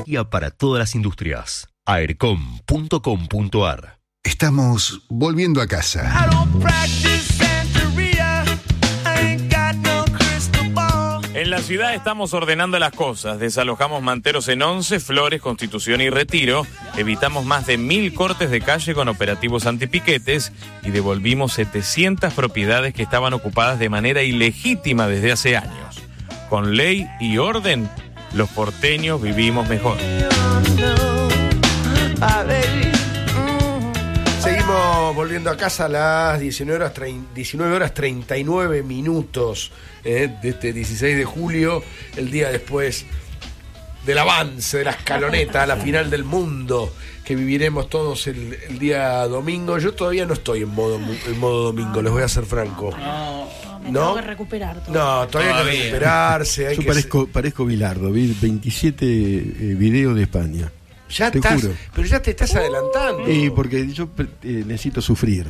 tecnología para todas las industrias. Aercom.com.ar. Estamos volviendo a casa. En la ciudad estamos ordenando las cosas. Desalojamos manteros en 11, Flores, Constitución y Retiro. Evitamos más de 1000 cortes de calle con operativos antipiquetes y devolvimos 700 propiedades que estaban ocupadas de manera ilegítima desde hace años. Con ley y orden, los porteños vivimos mejor. Seguimos volviendo a casa a las 19 horas 39 minutos de este 16 de julio, el día después del avance de la escaloneta a la final del mundo que viviremos todos el día domingo. Yo todavía no estoy en modo domingo, les voy a ser franco. Tengo que recuperar todo. No, todavía hay que recuperarse. Yo parezco Bilardo, vi 27 videos de España. Ya te estás, juro. pero ya te estás adelantando. Porque yo necesito sufrir.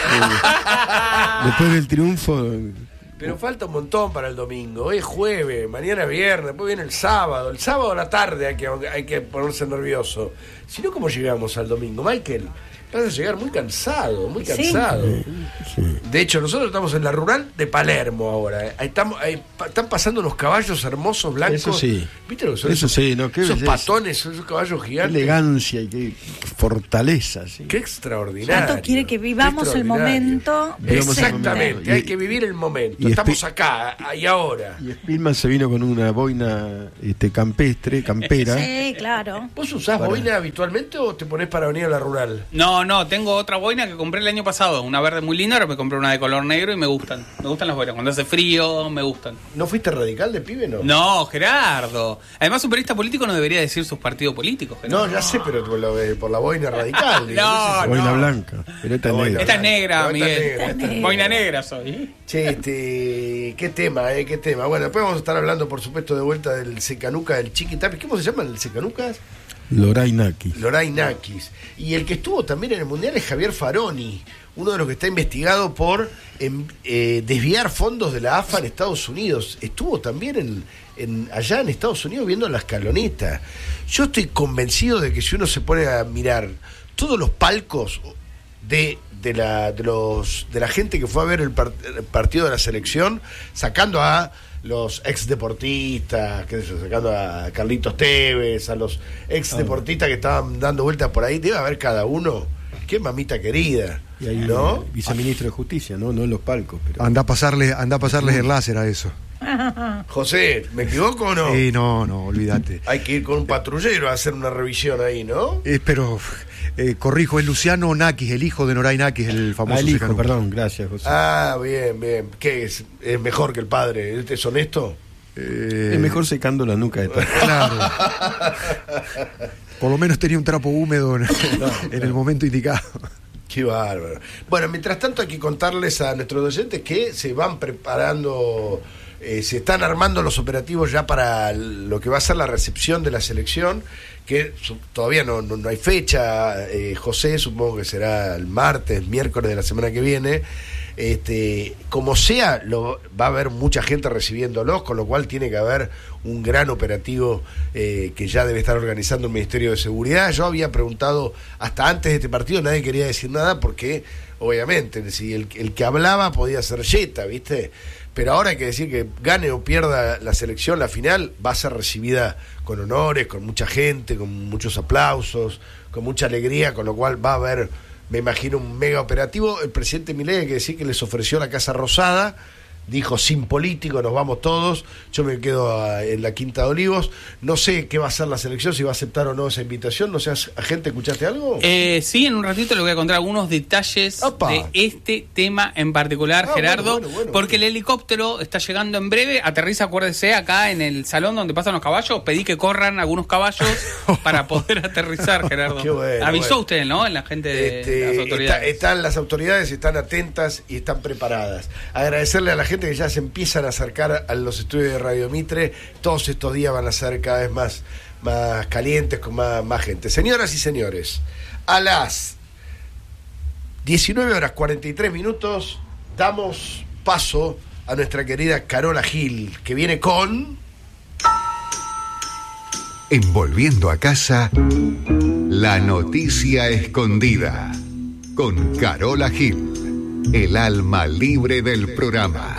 Después del triunfo. Pero falta un montón para el domingo. Hoy es jueves, mañana es viernes, después viene el sábado. El sábado a la tarde hay que ponerse nervioso. Si no, ¿cómo llegamos al domingo? Michael, vas a llegar muy cansado, muy cansado. Sí. De hecho, nosotros estamos en la rural de Palermo ahora. Están pasando unos caballos hermosos, blancos. Eso sí. ¿Viste lo que son Eso esos, sí, ¿no? Qué esos belleza. patones, esos caballos Qué gigantes? elegancia y qué fortaleza. Sí. Qué extraordinario. Santo quiere que vivamos el momento. Exactamente, Y- hay que vivir el momento. y Estamos acá y ahora. Y Spielman se vino con una boina campera. Sí, claro. ¿Vos usás boina habitualmente o te ponés para venir a la rural? No, tengo otra boina que compré el año pasado, una verde muy linda, ahora me compré una de color negro y me gustan las boinas, cuando hace frío me gustan. ¿No fuiste radical de pibe, no? No, Gerardo, además un periodista político no debería decir sus partidos políticos, Gerardo. No, ya sé, pero por la boina radical. digo, No, ¿qué es eso? Boina blanca. Pero esta es Boina negra. Esta es negra, No, esta Miguel. negra, esta es Boina negra soy. Che, qué tema. Bueno, después vamos a estar hablando, por supuesto, de vuelta del Secanuca, del Chiqui Tapia. ¿Cómo se llama el Secanucas? Lorainaki. Lorainakis. Y el que estuvo también en el Mundial es Javier Faroni, uno de los que está investigado por desviar fondos de la AFA en Estados Unidos. Estuvo también allá en Estados Unidos viendo la escaloneta. Yo estoy convencido de que si uno se pone a mirar todos los palcos de la gente que fue a ver el partido de la selección, sacando a los ex deportistas, sacando a Carlitos Tevez, a los ex deportistas que estaban dando vueltas por ahí, debe haber cada uno. Qué mamita querida, Y ahí ¿no? viceministro de Justicia, no en los palcos. Pero... Anda a pasarles el láser a eso. José, ¿me equivoco o no? No, olvídate. Hay que ir con un patrullero a hacer una revisión ahí, ¿no? Pero corrijo, es Luciano Nakis, el hijo de Noray Nakis, el famoso el hijo, Secanuca. perdón, gracias, José. Ah, bien. ¿Qué es? ¿Es mejor que el padre? ¿Este es honesto? Es mejor secando la nuca de todo. Claro. Por lo menos tenía un trapo húmedo en el momento indicado. Qué bárbaro. Bueno, mientras tanto hay que contarles a nuestros docentes que se van preparando, se están armando los operativos ya para lo que va a ser la recepción de la selección, que todavía no hay fecha, José, supongo que será el martes, miércoles de la semana que viene. Como sea, va a haber mucha gente recibiéndolos, con lo cual tiene que haber un gran operativo que ya debe estar organizando el Ministerio de Seguridad. Yo había preguntado hasta antes de este partido, nadie quería decir nada porque obviamente si el que hablaba podía ser Yeta, ¿viste? Pero ahora hay que decir que gane o pierda la selección, la final va a ser recibida con honores, con mucha gente, con muchos aplausos, con mucha alegría, con lo cual va a haber, me imagino, un mega operativo. El presidente Milei, hay que decir que les ofreció la Casa Rosada, dijo sin político, nos vamos todos, yo me quedo en la Quinta de Olivos. No sé qué va a hacer la selección, si va a aceptar o no esa invitación. No sé, agente, ¿escuchaste algo? Sí, en un ratito le voy a contar algunos detalles de este tema en particular, Gerardo, bueno, porque el helicóptero está llegando en breve, aterriza, acuérdese, acá en el salón donde pasan los caballos, pedí que corran algunos caballos para poder aterrizar, Gerardo. Qué bueno, Avisó usted, ¿no? En la gente de las autoridades. Las autoridades están atentas y están preparadas. Agradecerle a la gente que ya se empiezan a acercar a los estudios de Radio Mitre. Todos estos días van a ser cada vez más calientes, con más gente. Señoras y señores, a las 19 horas 43 minutos damos paso a nuestra querida Carola Gil, que viene con En Volviendo a Casa, la noticia escondida. Con Carola Gil, el alma libre del programa.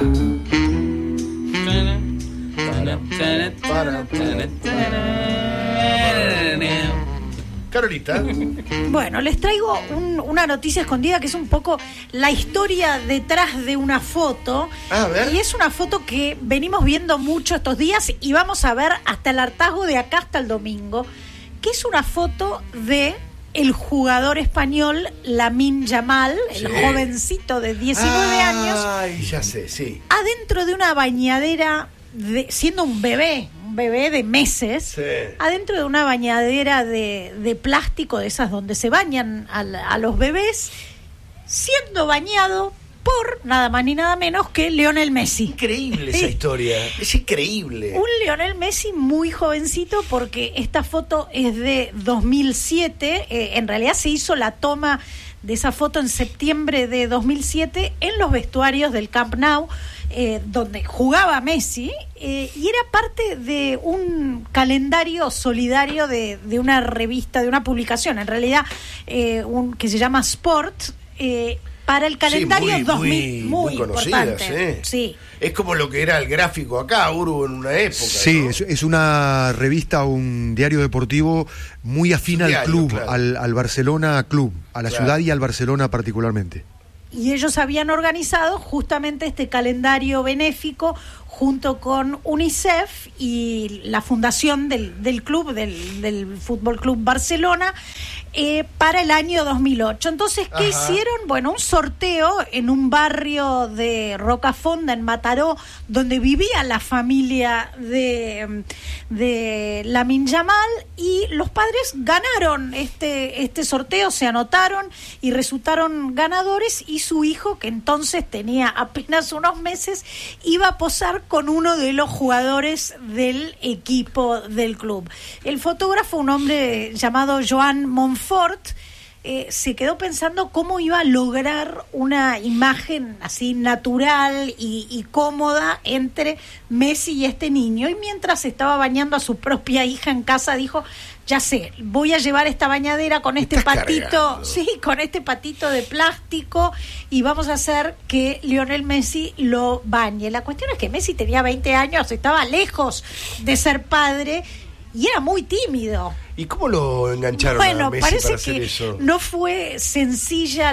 Carolita. Bueno, les traigo una noticia escondida que es un poco la historia detrás de una foto. A ver. Y es una foto que venimos viendo mucho estos días y vamos a ver hasta el hartazgo de acá hasta el domingo, que es una foto de el jugador español Lamine Yamal, el jovencito de 19 años. Ay, ya sé, sí. Adentro de una bañadera, siendo un bebé de meses, adentro de una bañadera de plástico, de esas donde se bañan a los bebés, siendo bañado por nada más ni nada menos que Lionel Messi. Increíble esa historia, es increíble. Un Lionel Messi muy jovencito, porque esta foto es de 2007, en realidad se hizo la toma de esa foto en septiembre de 2007 en los vestuarios del Camp Nou, donde jugaba Messi, y era parte de un calendario solidario de una revista, de una publicación, en realidad, que se llama Sport, para el calendario 2000, muy conocida, importante. Sí. Es como lo que era el gráfico acá, Uru, en una época. Sí, ¿no? Es una revista, un diario deportivo muy afín al club, claro. al Barcelona Club, a la ciudad y al Barcelona particularmente. Y ellos habían organizado justamente este calendario benéfico junto con UNICEF y la fundación del club, del Fútbol Club Barcelona, para el año 2008. Entonces, ¿qué hicieron? Bueno, un sorteo en un barrio de Rocafonda, en Mataró, donde vivía la familia de Lamine Yamal, y los padres ganaron este sorteo, se anotaron y resultaron ganadores, y su hijo, que entonces tenía apenas unos meses, iba a posar con uno de los jugadores del equipo del club. El fotógrafo, un hombre llamado Joan Monfort, se quedó pensando cómo iba a lograr una imagen así natural y cómoda entre Messi y este niño, y mientras estaba bañando a su propia hija en casa dijo: ya sé, voy a llevar esta bañadera con este patito, cargando. Sí, con este patito de plástico, y vamos a hacer que Lionel Messi lo bañe. La cuestión es que Messi tenía 20 años, estaba lejos de ser padre y era muy tímido. ¿Y cómo lo engancharon a Messi parece para hacer que eso? No fue sencilla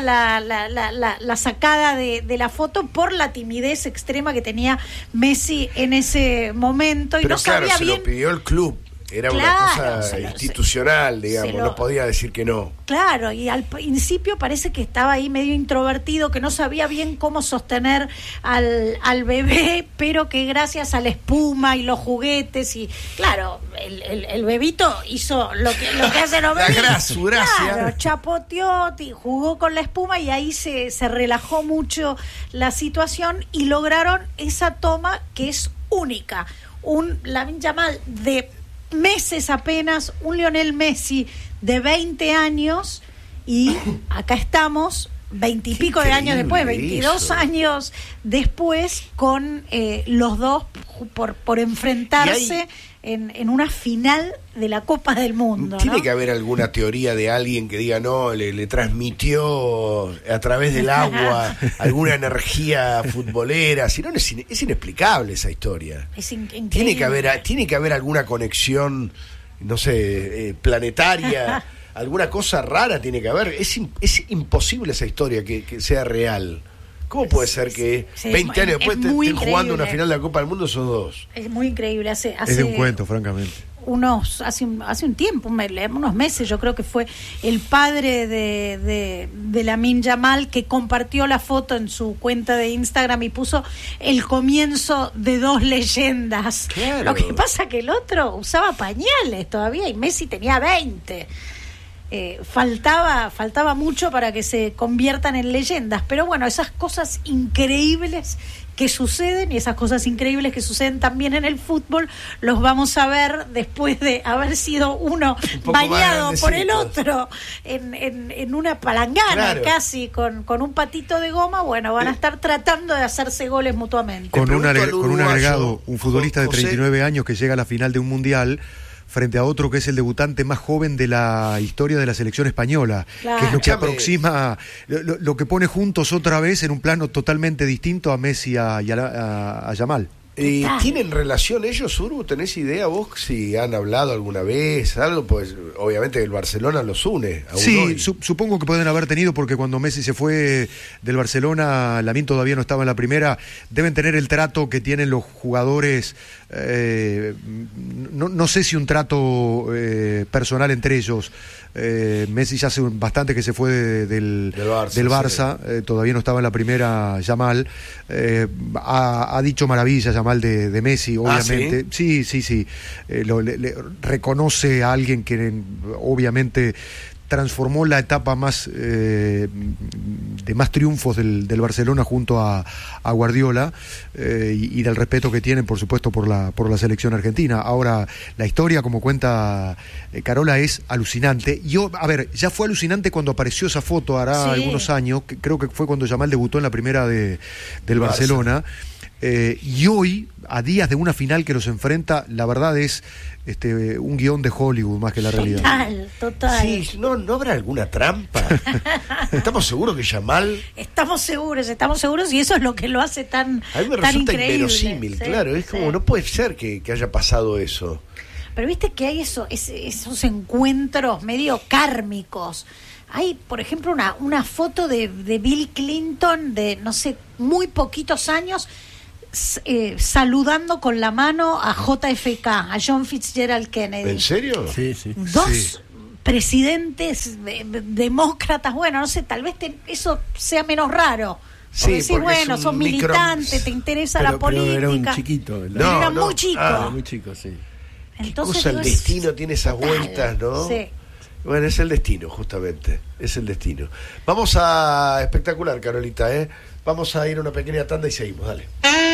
la sacada de la foto por la timidez extrema que tenía Messi en ese momento. Y pero no claro, sabía se bien. Lo pidió el club. Era una cosa institucional, digamos, no podía decir que no. Claro, y al principio parece que estaba ahí medio introvertido, que no sabía bien cómo sostener al bebé, pero que gracias a la espuma y los juguetes, y claro, el bebito hizo lo que hacen los bebitos. Su gracia. Claro, chapoteó, jugó con la espuma, y ahí se relajó mucho la situación y lograron esa toma que es única. Un Lamine Yamal de meses apenas, un Lionel Messi de 20 años, y acá estamos 20 y pico de años después, 22 eso. Años después, con los dos por enfrentarse en una final de la Copa del Mundo. Tiene ¿no? que haber alguna teoría de alguien que diga, no, le transmitió a través del agua alguna energía futbolera. Si no, es inexplicable esa historia. Es increíble. Tiene que haber alguna conexión, no sé, planetaria. Alguna cosa rara tiene que haber. Es imposible esa historia que sea real. ¿Cómo puede ser que 20 años después estén jugando una final de la Copa del Mundo esos dos? Es muy increíble. Es de un cuento, francamente. Hace un tiempo, unos meses, yo creo que fue el padre de Lamine Yamal que compartió la foto en su cuenta de Instagram y puso el comienzo de dos leyendas. Claro. Lo que pasa que el otro usaba pañales todavía y Messi tenía 20. Faltaba mucho para que se conviertan en leyendas, pero bueno, esas cosas increíbles que suceden, y esas cosas increíbles que suceden también en el fútbol, los vamos a ver después de haber sido uno bañado por el otro en una palangana, claro, casi con un patito de goma. Bueno, van a estar tratando de hacerse goles mutuamente. Con un agregado, un futbolista de 39 años que llega a la final de un mundial frente a otro que es el debutante más joven de la historia de la selección española, Claro. que es lo que Escúchame. aproxima, lo que pone juntos otra vez en un plano totalmente distinto a Messi y a Yamal. ¿Tienen relación ellos, Uru? ¿Tenés idea vos si han hablado alguna vez? Algo, pues obviamente el Barcelona los une. Aún Sí, hoy. supongo que pueden haber tenido, porque cuando Messi se fue del Barcelona, Lamine todavía no estaba en la primera. Deben tener el trato que tienen los jugadores. No sé si un trato personal entre ellos. Messi ya hace bastante que se fue del Barça, todavía no estaba en la primera. Yamal ha dicho maravillas Yamal de Messi, obviamente. Sí. Le reconoce a alguien que obviamente transformó la etapa más de más triunfos del Barcelona junto a Guardiola, y del respeto que tienen, por supuesto, por la selección argentina. Ahora, la historia, como cuenta Carola, es alucinante. Ya fue alucinante cuando apareció esa foto hará algunos años, que creo que fue cuando Yamal debutó en la primera del Barcelona. Y hoy, a días de una final que los enfrenta, la verdad es un guión de Hollywood más que la realidad. Total. Sí, ¿no habrá alguna trampa? ¿Estamos seguros que Yamal? Estamos seguros, y eso es lo que lo hace tan A mí me tan resulta increíble. inverosímil, claro. Es como, no puede ser que haya pasado eso. Pero viste que hay esos encuentros medio kármicos. Hay, por ejemplo, una foto de Bill Clinton de, no sé, muy poquitos años, saludando con la mano a JFK, a John Fitzgerald Kennedy. ¿En serio? Sí. Dos presidentes demócratas, bueno, no sé, tal vez eso sea menos raro. Sí, Porque decís, porque bueno, es sos un militantes, te interesa la política. Pero era un chiquito. Pero era muy chico. Era muy chico, sí. Entonces, Qué cosa, el destino tiene esas total, vueltas, ¿no? Sí. Bueno, es el destino, justamente. Es el destino. Vamos a... Espectacular, Carolita, ¿eh? Vamos a ir a una pequeña tanda y seguimos, dale.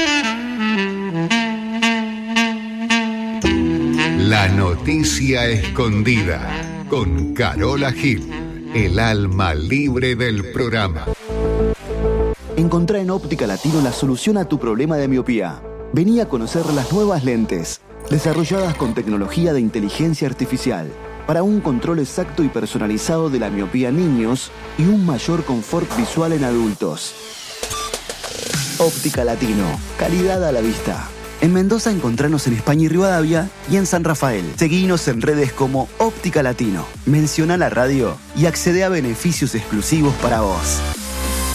La noticia escondida con Carola Gil, el alma libre del programa. Encontrá en Óptica Latino la solución a tu problema de miopía. Vení a conocer las nuevas lentes, desarrolladas con tecnología de inteligencia artificial, para un control exacto y personalizado de la miopía en niños y un mayor confort visual en adultos. Óptica Latino, calidad a la vista. En Mendoza encontranos en España y Rivadavia y en San Rafael. Seguinos en redes como Óptica Latino. Menciona la radio y accede a beneficios exclusivos para vos.